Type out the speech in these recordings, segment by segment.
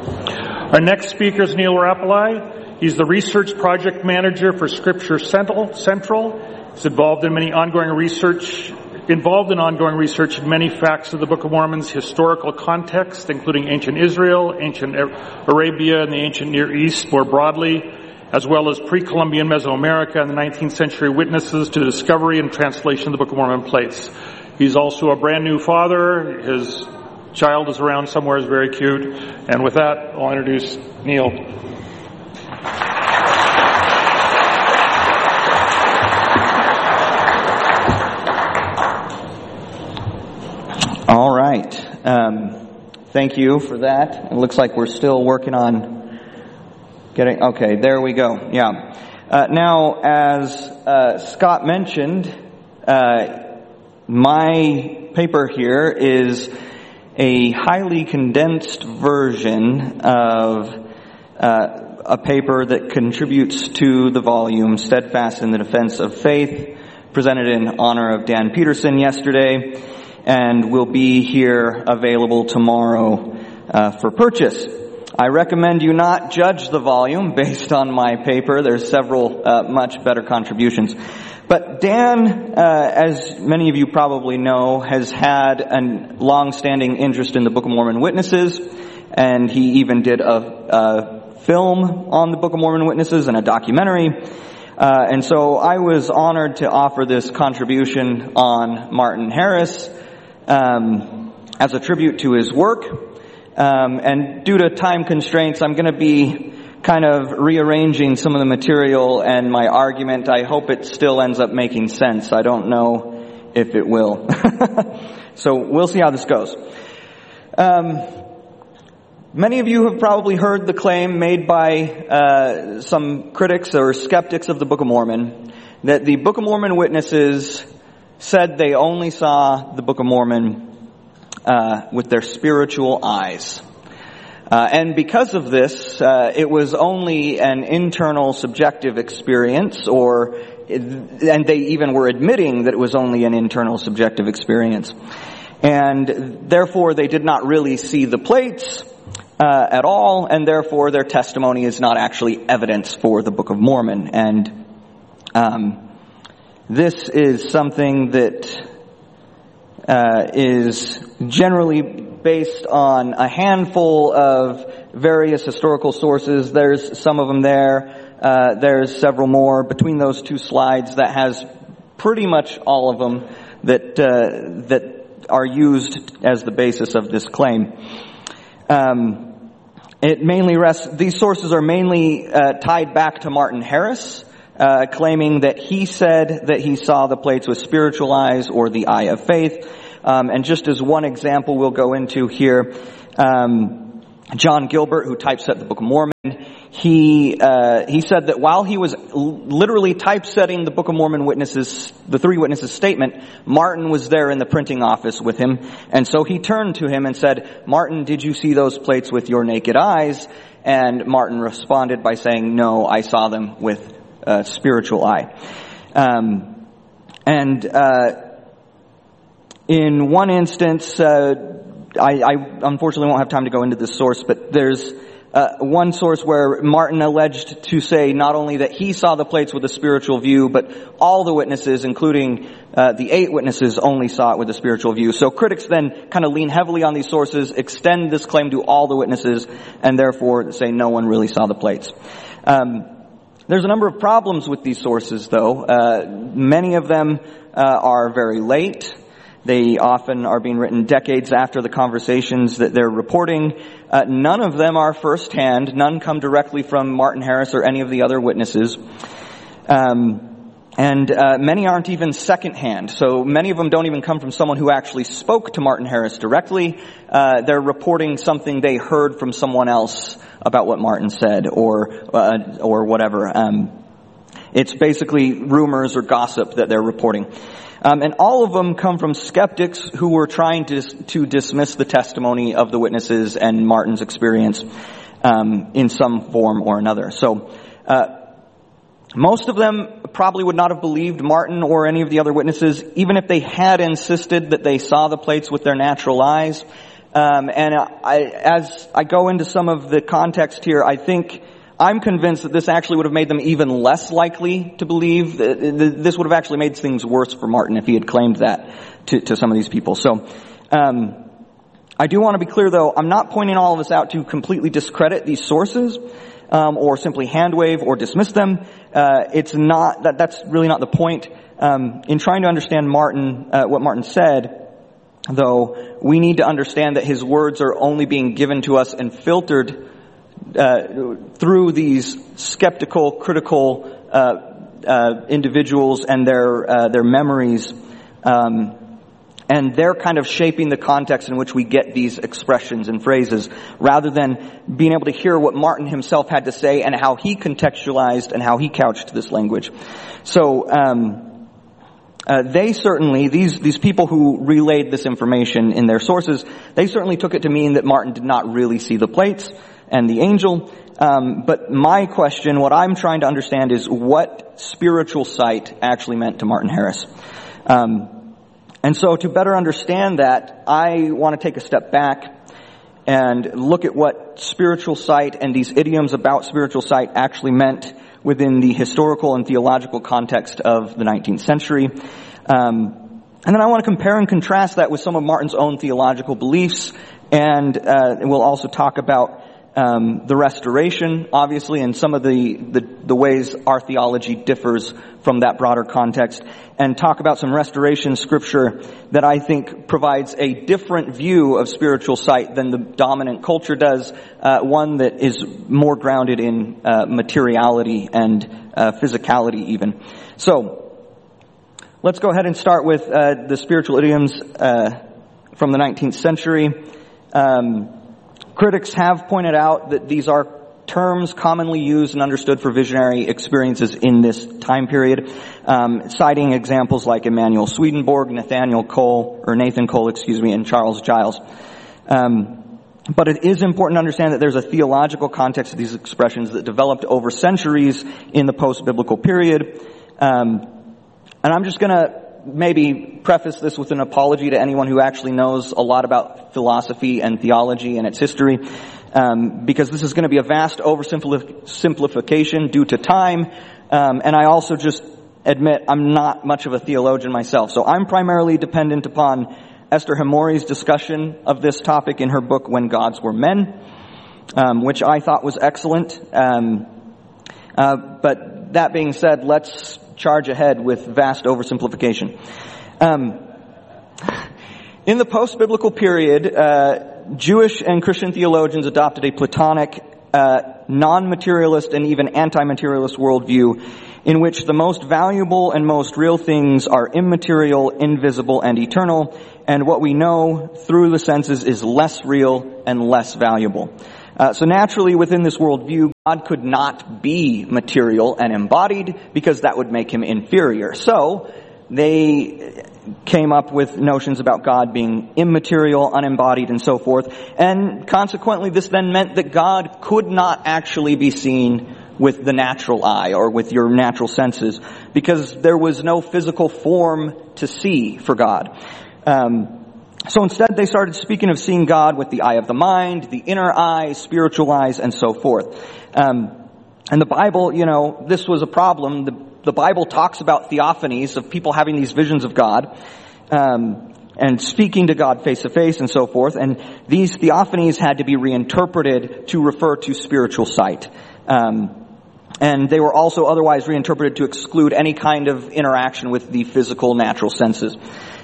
Our next speaker is Neil Rapeli. He's the research project manager for Scripture Central. He's involved in ongoing research in many facts of the Book of Mormon's historical context, including ancient Israel, ancient Arabia, and the ancient Near East more broadly, as well as pre-Columbian Mesoamerica and the 19th century witnesses to the discovery and translation of the Book of Mormon plates. He's also a brand new father. His child is around somewhere, is very cute. And with that, I'll introduce Neil. All right. Thank you for that. It looks like we're still working on getting... Okay, there we go. Yeah. Now, as Scott mentioned, my paper here is a highly condensed version of a paper that contributes to the volume Steadfast in the Defense of Faith, presented in honor of Dan Peterson yesterday, and will be here available tomorrow for purchase. I recommend you not judge the volume based on my paper. There's several much better contributions. But Dan, as many of you probably know, has had a long-standing interest in the Book of Mormon Witnesses, and he even did a film on the Book of Mormon Witnesses and a documentary. And so I was honored to offer this contribution on Martin Harris as a tribute to his work. And due to time constraints, I'm going to be kind of rearranging some of the material and my argument. I hope it still ends up making sense. I don't know if it will. So we'll see how this goes. Many of you have probably heard the claim made by some critics or skeptics of the Book of Mormon that the Book of Mormon witnesses said they only saw the Book of Mormon with their spiritual eyes. And because of this, it was only an internal subjective experience, and they even were admitting that it was only an internal subjective experience. And therefore, they did not really see the plates at all, and therefore their testimony is not actually evidence for the Book of Mormon. And this is something that is generally based on a handful of various historical sources. There's some of them there. There's several more between those two slides that has pretty much all of them that are used as the basis of this claim. These sources are mainly tied back to Martin Harris, claiming that he said that he saw the plates with spiritual eyes or the eye of faith. And just as one example we'll go into here, John Gilbert, who typeset the Book of Mormon, he said that while he was literally typesetting the Book of Mormon witnesses, the three witnesses statement, Martin was there in the printing office with him. And so he turned to him and said, "Martin, did you see those plates with your naked eyes?" And Martin responded by saying, "No, I saw them with a spiritual eye." In one instance, I unfortunately won't have time to go into this source, but there's one source where Martin alleged to say not only that he saw the plates with a spiritual view, but all the witnesses, including the 8 witnesses, only saw it with a spiritual view. So critics then kind of lean heavily on these sources, extend this claim to all the witnesses, and therefore say no one really saw the plates. There's a number of problems with these sources, though. Many of them are very late. They often are being written decades after the conversations that they're reporting. None of them are firsthand. None come directly from Martin Harris or any of the other witnesses. And many aren't even secondhand. So many of them don't even come from someone who actually spoke to Martin Harris directly. They're reporting something they heard from someone else about what Martin said or whatever. It's basically rumors or gossip that they're reporting. And all of them come from skeptics who were trying to dismiss the testimony of the witnesses and Martin's experience in some form or another. So most of them probably would not have believed Martin or any of the other witnesses, even if they had insisted that they saw the plates with their natural eyes. As I go into some of the context here, I'm convinced that this actually would have made them even less likely to believe. This would have actually made things worse for Martin if he had claimed that to some of these people. So, I do want to be clear though, I'm not pointing all of this out to completely discredit these sources, or simply handwave or dismiss them. That's really not the point. In trying to understand what Martin said, though, we need to understand that his words are only being given to us and filtered through these skeptical, critical individuals and their memories, and they're kind of shaping the context in which we get these expressions and phrases, rather than being able to hear what Martin himself had to say and how he contextualized and how he couched this language. So they certainly, these people who relayed this information in their sources, they certainly took it to mean that Martin did not really see the plates and the angel. But my question, what I'm trying to understand, is what spiritual sight actually meant to Martin Harris. And so to better understand that, I want to take a step back and look at what spiritual sight and these idioms about spiritual sight actually meant within the historical and theological context of the 19th century. And then I want to compare and contrast that with some of Martin's own theological beliefs, and we'll also talk about the Restoration, obviously, and some of the ways our theology differs from that broader context, and talk about some Restoration scripture that I think provides a different view of spiritual sight than the dominant culture does, one that is more grounded in materiality and physicality even. So, let's go ahead and start with the spiritual idioms from the 19th century. Critics have pointed out that these are terms commonly used and understood for visionary experiences in this time period, citing examples like Emanuel Swedenborg, Nathan Cole, and Charles Giles. But it is important to understand that there's a theological context to these expressions that developed over centuries in the post-biblical period. And I'm just going to maybe preface this with an apology to anyone who actually knows a lot about philosophy and theology and its history, because this is going to be a vast oversimplification due to time, and I also just admit I'm not much of a theologian myself, so I'm primarily dependent upon Esther Hamori's discussion of this topic in her book When Gods Were Men, which I thought was excellent. But that being said, let's charge ahead with vast oversimplification. In the post-biblical period, Jewish and Christian theologians adopted a Platonic, non-materialist and even anti-materialist worldview in which the most valuable and most real things are immaterial, invisible, and eternal, and what we know through the senses is less real and less valuable. So naturally, within this worldview, God could not be material and embodied because that would make him inferior. So they came up with notions about God being immaterial, unembodied, and so forth. And consequently, this then meant that God could not actually be seen with the natural eye or with your natural senses because there was no physical form to see for God. So instead, they started speaking of seeing God with the eye of the mind, the inner eye, spiritual eyes, and so forth. And the Bible, this was a problem. The Bible talks about theophanies, of people having these visions of God, and speaking to God face to face and so forth. And these theophanies had to be reinterpreted to refer to spiritual sight. And they were also otherwise reinterpreted to exclude any kind of interaction with the physical, natural senses.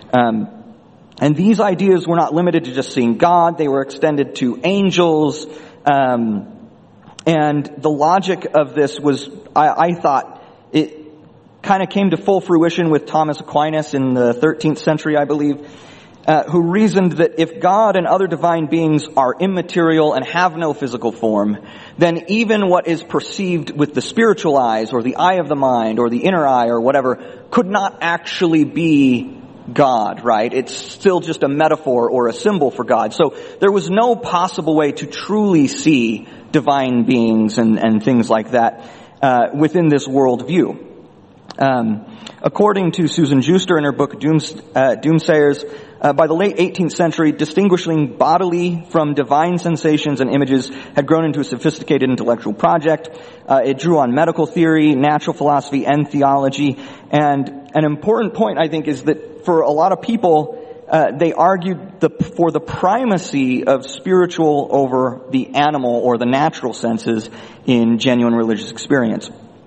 And these ideas were not limited to just seeing God. They were extended to angels. And the logic of this was, I thought, it kind of came to full fruition with Thomas Aquinas in the 13th century, I believe, who reasoned that if God and other divine beings are immaterial and have no physical form, then even what is perceived with the spiritual eyes or the eye of the mind or the inner eye or whatever could not actually be God, right? It's still just a metaphor or a symbol for God. So there was no possible way to truly see divine beings and things like that within this worldview. According to Susan Juster in her book Doomsayers, By the late 18th century, distinguishing bodily from divine sensations and images had grown into a sophisticated intellectual project. It drew on medical theory, natural philosophy, and theology. And an important point, I think, is that for a lot of people, they argued for the primacy of spiritual over the animal or the natural senses in genuine religious experience.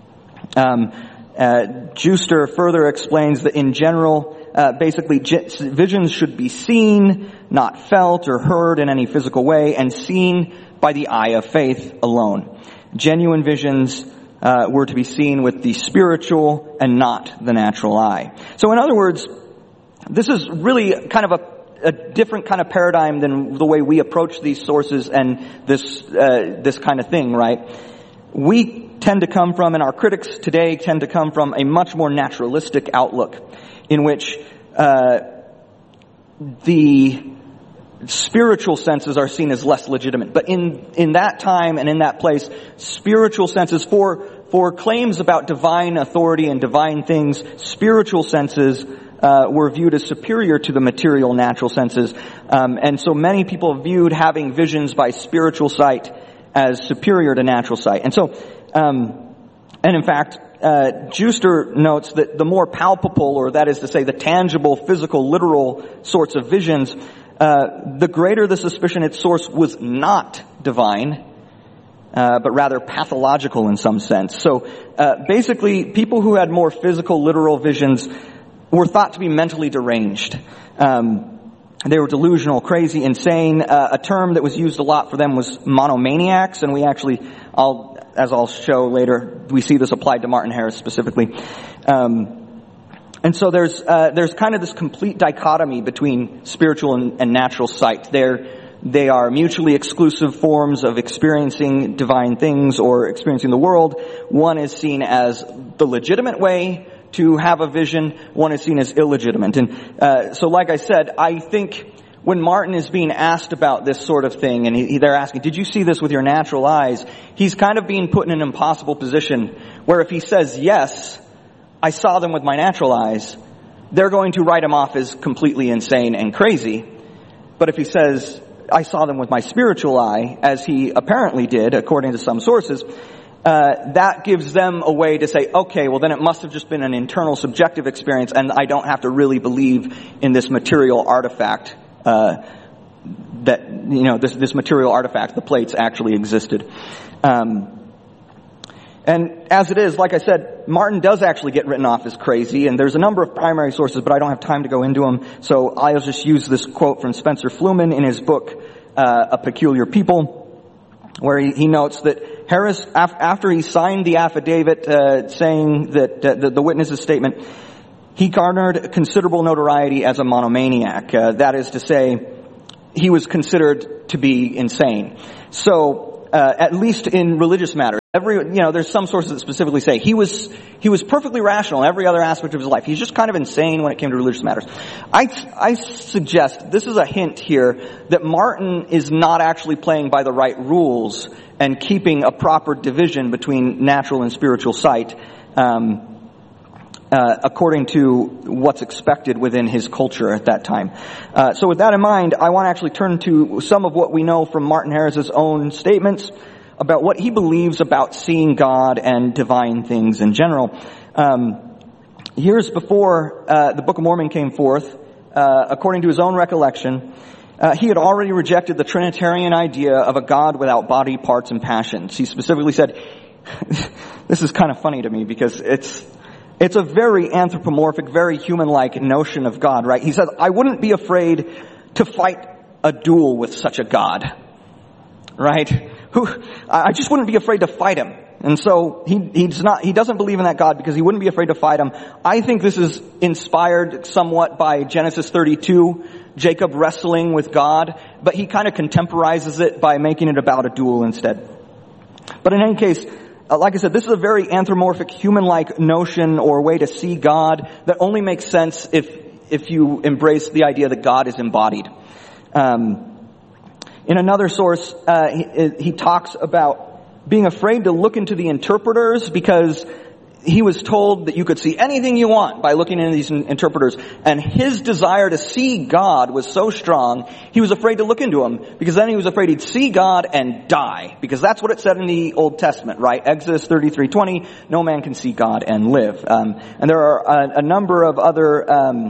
Juster further explains that in general, basically visions should be seen, not felt or heard in any physical way, and seen by the eye of faith alone. Genuine visions were to be seen with the spiritual and not the natural eye. So in other words, this is really kind of a different kind of paradigm than the way we approach these sources and this kind of thing, right? We tend to come from, and our critics today tend to come from, a much more naturalistic outlook in which the spiritual senses are seen as less legitimate. But in that time and in that place, spiritual senses, for claims about divine authority and divine things, spiritual senses were viewed as superior to the material natural senses. And so many people viewed having visions by spiritual sight as superior to natural sight. And so, and in fact, Juster notes that the more palpable, or that is to say the tangible, physical, literal sorts of visions, the greater the suspicion its source was not divine, but rather pathological in some sense. So basically, people who had more physical, literal visions were thought to be mentally deranged. They were delusional, crazy, insane. A term that was used a lot for them was monomaniacs, and we actually, as I'll show later, we see this applied to Martin Harris specifically. And so there's kind of this complete dichotomy between spiritual and natural sight. They are mutually exclusive forms of experiencing divine things or experiencing the world. One is seen as the legitimate way to have a vision. One is seen as illegitimate. And so like I said, I think when Martin is being asked about this sort of thing, and they're asking, did you see this with your natural eyes? He's kind of being put in an impossible position where if he says, yes, I saw them with my natural eyes, they're going to write him off as completely insane and crazy. But if he says, I saw them with my spiritual eye, as he apparently did, according to some sources, that gives them a way to say, okay, well then it must have just been an internal subjective experience, and I don't have to really believe in this material artifact, this material artifact, the plates, actually existed. And as it is, like I said, Martin does actually get written off as crazy, and there's a number of primary sources, but I don't have time to go into them, so I'll just use this quote from Spencer Fluman in his book, A Peculiar People, where he notes that Harris, after he signed the affidavit saying that the witness's statement, he garnered considerable notoriety as a monomaniac. That is to say, he was considered to be insane. So, at least in religious matters, there's some sources that specifically say he was perfectly rational in every other aspect of his life. He's just kind of insane when it came to religious matters. I suggest, this is a hint here, that Martin is not actually playing by the right rules and keeping a proper division between natural and spiritual sight, according to what's expected within his culture at that time. So with that in mind, I want to actually turn to some of what we know from Martin Harris's own statements about what he believes about seeing God and divine things in general. Years before the Book of Mormon came forth, according to his own recollection, he had already rejected the Trinitarian idea of a God without body, parts, and passions. He specifically said, this is kind of funny to me because it's a very anthropomorphic, very human-like notion of God, right? He said, I wouldn't be afraid to fight a duel with such a God, right? I just wouldn't be afraid to fight him. And so he doesn't believe in that God because he wouldn't be afraid to fight him. I think this is inspired somewhat by Genesis 32, Jacob wrestling with God, but he kind of contemporizes it by making it about a duel instead. But in any case, like I said, this is a very anthropomorphic, human-like notion or way to see God that only makes sense if you embrace the idea that God is embodied. In another source, he talks about being afraid to look into the interpreters because he was told that you could see anything you want by looking into these interpreters, and his desire to see God was so strong, he was afraid to look into him, because then he was afraid he'd see God and die, because that's what it said in the Old Testament, right? Exodus 33:20, no man can see God and live. And there are a number of other,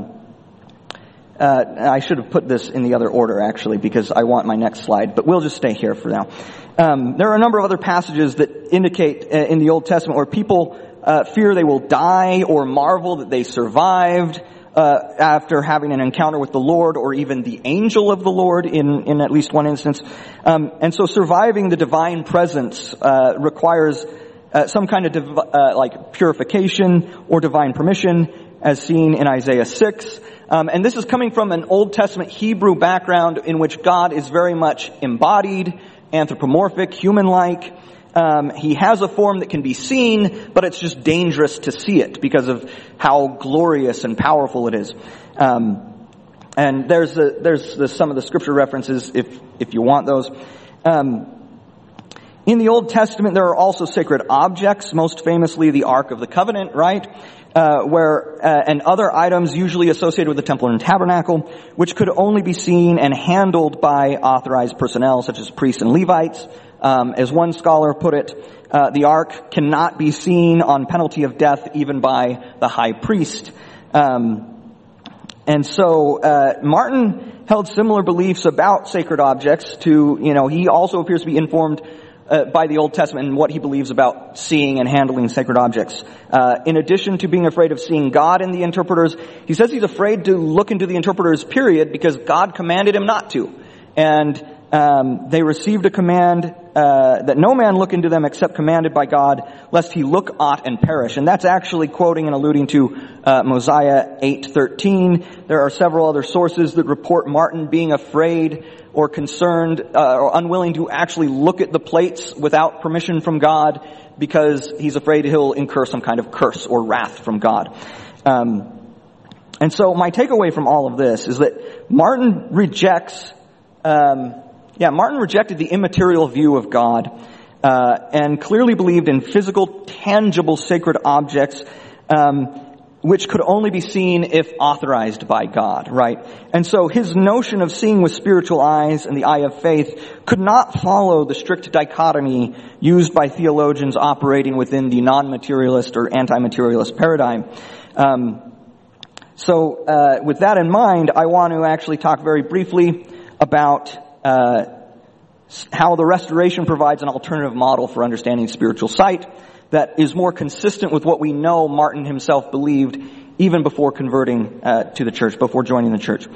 I should have put this in the other order, actually, because I want my next slide, but we'll just stay here for now. There are a number of other passages that indicate in the Old Testament where people fear they will die or marvel that they survived after having an encounter with the Lord or even the angel of the Lord in at least one instance. And so surviving the divine presence requires some kind of like purification or divine permission, as seen in Isaiah 6. And this is coming from an Old Testament Hebrew background in which God is very much embodied, anthropomorphic, human-like. He has a form that can be seen, but it's just dangerous to see it because of how glorious and powerful it is. And there's some of the scripture references if you want those. In the Old Testament, there are also sacred objects, most famously the Ark of the Covenant, right? And other items usually associated with the temple and tabernacle, which could only be seen and handled by authorized personnel, such as priests and Levites. As one scholar put it, the ark cannot be seen on penalty of death even by the high priest. And so Martin held similar beliefs about sacred objects to, he also appears to be informed by the Old Testament and what he believes about seeing and handling sacred objects. In addition to being afraid of seeing God in the interpreters, he says he's afraid to look into the interpreters, period, because God commanded him not to. And they received a command that no man look into them except commanded by God, lest he look aught and perish. And that's actually quoting and alluding to Mosiah 8:13. There are several other sources that report Martin being afraid or concerned or unwilling to actually look at the plates without permission from God because he's afraid he'll incur some kind of curse or wrath from God. And so my takeaway from all of this is that Martin rejected the immaterial view of God, and clearly believed in physical, tangible, sacred objects, which could only be seen if authorized by God, right? And so his notion of seeing with spiritual eyes and the eye of faith could not follow the strict dichotomy used by theologians operating within the non-materialist or anti-materialist paradigm. So with that in mind, I want to actually talk very briefly about how the Restoration provides an alternative model for understanding spiritual sight that is more consistent with what we know Martin himself believed even before converting to the church, before joining the church.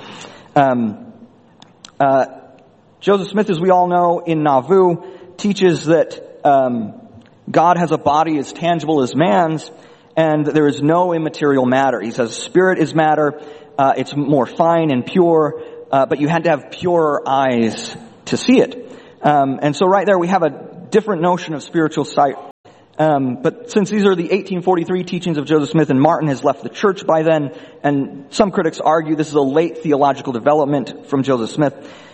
Joseph Smith, as we all know, in Nauvoo, teaches that God has a body as tangible as man's, and there is no immaterial matter. He says spirit is matter, it's more fine and pure, but you had to have purer eyes to see it. And so right there we have a different notion of spiritual sight. But since these are the 1843 teachings of Joseph Smith and Martin has left the church by then, and some critics argue this is a late theological development from Joseph Smith,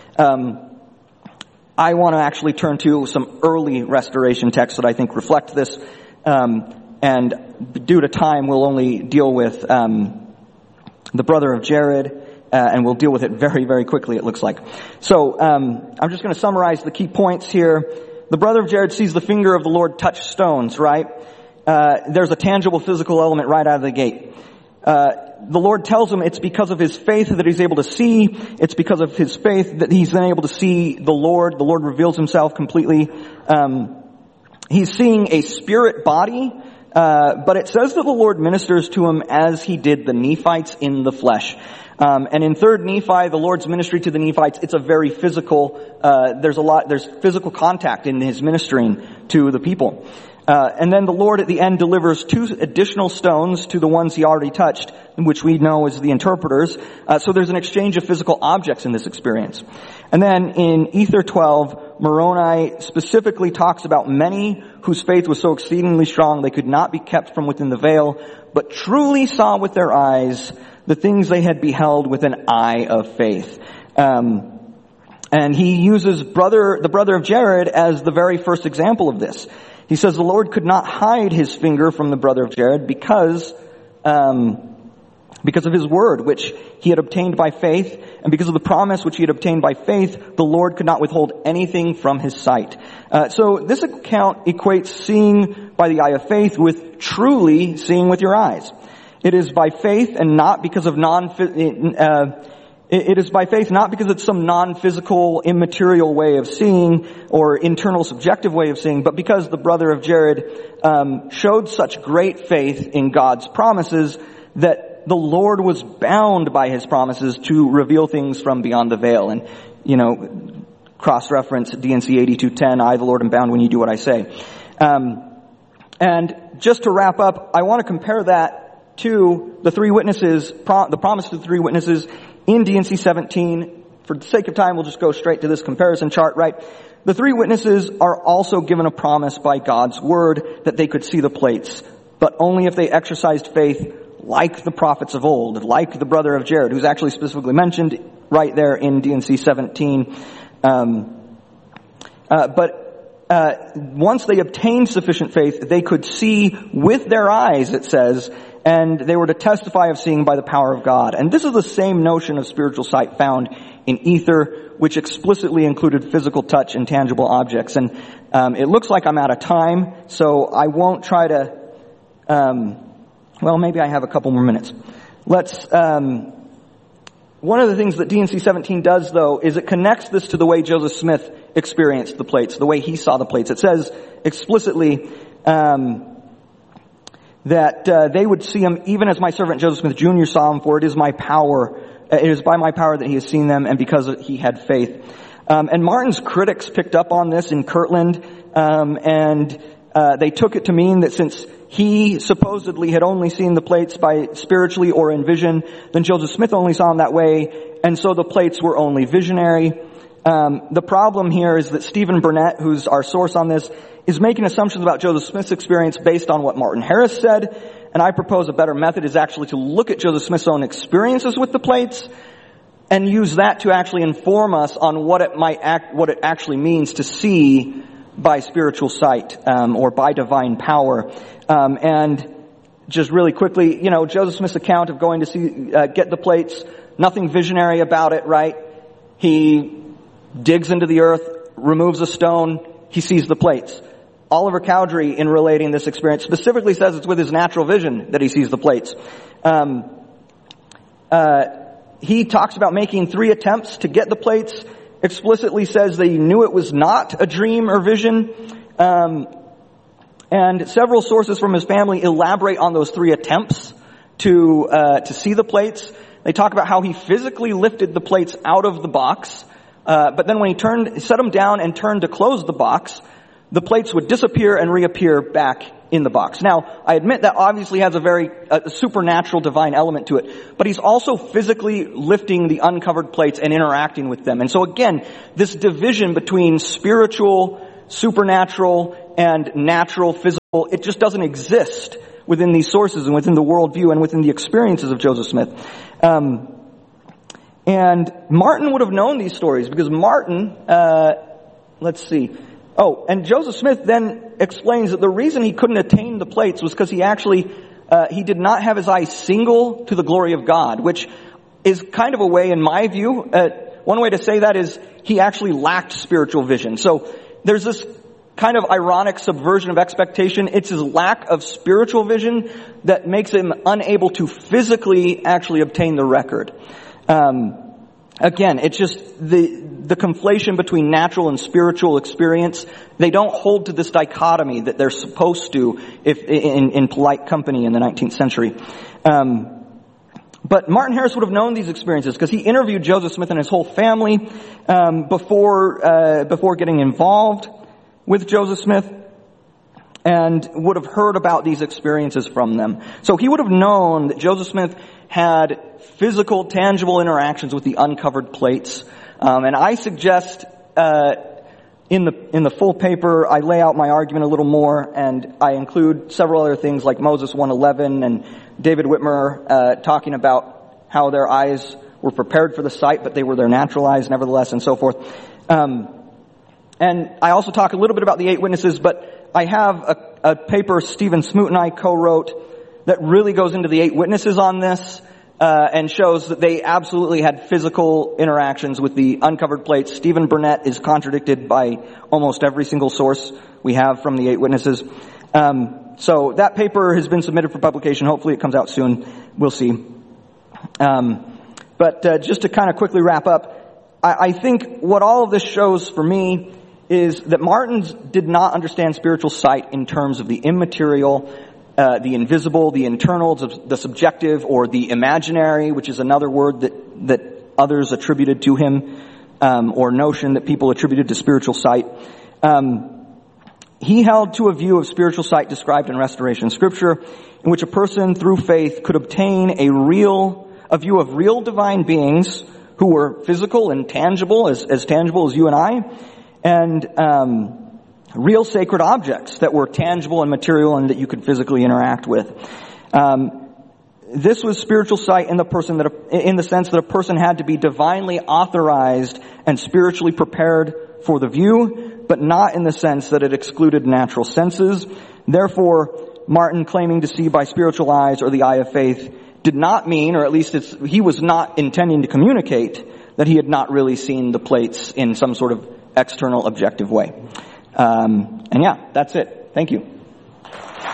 I want to actually turn to some early Restoration texts that I think reflect this. And due to time, we'll only deal with the brother of Jared, and we'll deal with it very, very quickly, it looks like. So I'm just going to summarize the key points here. The brother of Jared sees the finger of the Lord touch stones, right? There's a tangible physical element right out of the gate. The Lord tells him it's because of his faith that he's able to see. It's because of his faith that he's then able to see the Lord. The Lord reveals himself completely. He's seeing a spirit body, but it says that the Lord ministers to him as he did the Nephites in the flesh. And in 3rd Nephi, the Lord's ministry to the Nephites, it's a very physical, there's physical contact in his ministering to the people. And then the Lord at the end delivers 2 additional stones to the ones he already touched, which we know as the interpreters. So there's an exchange of physical objects in this experience. And then in Ether 12, Moroni specifically talks about many whose faith was so exceedingly strong they could not be kept from within the veil, but truly saw with their eyes the things they had beheld with an eye of faith. And he uses the brother of Jared as the very first example of this. He says the Lord could not hide his finger from the brother of Jared because of his word, which he had obtained by faith, and because of the promise which he had obtained by faith, the Lord could not withhold anything from his sight. So this account equates seeing by the eye of faith with truly seeing with your eyes. It is by faith and not because of it is by faith not because it's some non-physical, immaterial way of seeing or internal subjective way of seeing, but because the brother of Jared showed such great faith in God's promises that the Lord was bound by his promises to reveal things from beyond the veil. And, cross-reference D&C 82:10, I, the Lord, am bound when you do what I say. And just to wrap up, I want to compare that to the three witnesses, the promise to the three witnesses in D&C 17. For the sake of time, we'll just go straight to this comparison chart, right? The three witnesses are also given a promise by God's word that they could see the plates, but only if they exercised faith like the prophets of old, like the brother of Jared, who's actually specifically mentioned right there in D&C 17. But once they obtained sufficient faith, they could see with their eyes, it says, and they were to testify of seeing by the power of God. And this is the same notion of spiritual sight found in Ether, which explicitly included physical touch and tangible objects. And it looks like I'm out of time, so I won't try to... maybe I have a couple more minutes. One of the things that D&C 17 does, though, is it connects this to the way Joseph Smith experienced the plates, the way he saw the plates. It says explicitly that they would see him even as my servant Joseph Smith Jr. saw him, for it is by my power that he has seen them, and because he had faith. And Martin's critics picked up on this in Kirtland, and they took it to mean that since he supposedly had only seen the plates by spiritually or in vision, then Joseph Smith only saw them that way, and so the plates were only visionary. The problem here is that Stephen Burnett, who's our source on this, is making assumptions about Joseph Smith's experience based on what Martin Harris said, and I propose a better method is actually to look at Joseph Smith's own experiences with the plates and use that to actually inform us on what it actually means to see by spiritual sight, or by divine power. And just really quickly, Joseph Smith's account of going to see, get the plates, nothing visionary about it, right? He digs into the earth, removes a stone, he sees the plates. Oliver Cowdery, in relating this experience, specifically says it's with his natural vision that he sees the plates. He talks about making 3 attempts to get the plates, explicitly says that he knew it was not a dream or vision. And several sources from his family elaborate on those 3 attempts to see the plates. They talk about how he physically lifted the plates out of the box, but then when he set them down and turned to close the box, the plates would disappear and reappear back in the box. Now, I admit that obviously has a very supernatural divine element to it, but he's also physically lifting the uncovered plates and interacting with them. And so again, this division between spiritual, supernatural, and natural, physical, it just doesn't exist within these sources and within the worldview and within the experiences of Joseph Smith. And Martin would have known these stories because Martin, and Joseph Smith then explains that the reason he couldn't attain the plates was because he did not have his eyes single to the glory of God, which is kind of a way, in my view, one way to say that is he actually lacked spiritual vision. So there's this kind of ironic subversion of expectation. It's his lack of spiritual vision that makes him unable to physically actually obtain the record. Again, it's just the conflation between natural and spiritual experience. They don't hold to this dichotomy that they're supposed to if in polite company in the 19th century. But Martin Harris would have known these experiences because he interviewed Joseph Smith and his whole family before getting involved with Joseph Smith, and would have heard about these experiences from them. So he would have known that Joseph Smith had physical, tangible interactions with the uncovered plates. And I suggest in the full paper, I lay out my argument a little more, and I include several other things like Moses 1:11 and David Whitmer talking about how their eyes were prepared for the sight, but they were their natural eyes nevertheless, and so forth. And I also talk a little bit about the 8 witnesses, but I have a paper Stephen Smoot and I co-wrote that really goes into the 8 witnesses on this, and shows that they absolutely had physical interactions with the uncovered plates. Stephen Burnett is contradicted by almost every single source we have from the 8 witnesses. So that paper has been submitted for publication. Hopefully it comes out soon. We'll see. But just to kind of quickly wrap up, I think what all of this shows for me is that Martins did not understand spiritual sight in terms of the immaterial, the invisible, the internal, the subjective, or the imaginary, which is another word that others attributed to him, or notion that people attributed to spiritual sight. He held to a view of spiritual sight described in Restoration Scripture, in which a person through faith could obtain a view of real divine beings who were physical and tangible, as tangible as you and I, and real sacred objects that were tangible and material and that you could physically interact with. This was spiritual sight in the sense that a person had to be divinely authorized and spiritually prepared for the view, but not in the sense that it excluded natural senses. Therefore, Martin claiming to see by spiritual eyes or the eye of faith did not mean, or at least he was not intending to communicate, that he had not really seen the plates in some sort of external objective way. And yeah, that's it. Thank you.